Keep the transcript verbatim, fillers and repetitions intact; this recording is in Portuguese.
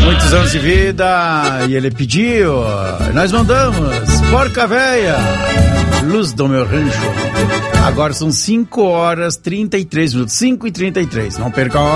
Muitos anos de vida. E ele pediu. Nós mandamos. Porca véia. Luz do meu rancho. Agora são cinco horas e trinta e três minutos. cinco e trinta e três. Não perca a hora.